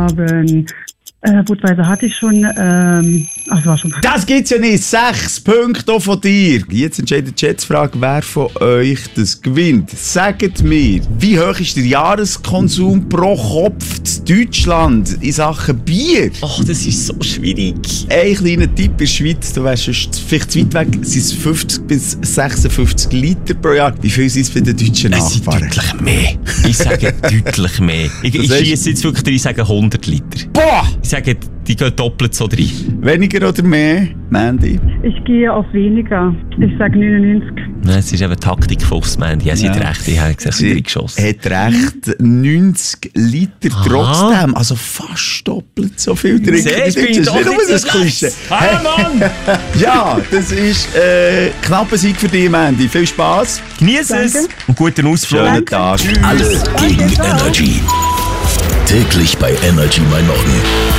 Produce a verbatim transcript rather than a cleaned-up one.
haben. Äh, Budweiser hatte ich schon, ähm, ach, das war schon. Das gibt's ja nicht. Sechs Punkte auch von dir. Jetzt entscheidet die Schätzfrage, wer von euch das gewinnt. Sagt mir, wie hoch ist der Jahreskonsum pro Kopf in Deutschland in Sachen Bier? Ach, das ist so schwierig. Ein kleiner Tipp in der Schweiz, du wärst sonst vielleicht zu weit weg, sind es fünfzig bis sechsundfünfzig Liter pro Jahr. Wie viel sind es bei den deutschen Es sind Nachbarn? deutlich mehr. Ich sage deutlich mehr. Ich, ich schiesse jetzt wirklich rein, ich sage hundert Liter. Boah! Ich sage, die gehen doppelt so rein. Weniger oder mehr, Mandy? Ich gehe auf weniger. Ich sage neunundneunzig. Nein, es ist eben Taktikfuchs, Mandy. Ja, sie Ja. hat recht, ich habe gesagt, sie hat geschossen. Hat recht, neunzig Liter Aha. trotzdem. Also fast doppelt so viel trinken. Siehst, Das bin ich ist doch nicht nur nicht das so Klischee. schlecht. Hallo, Mann! Ja, das ist äh, knapper Sieg für dich, Mandy. Viel Spass. Genieß es Danke. und guten Ausflug. Schönen Tag. Alle gegen Energy. Täglich bei Energy mein Morgen.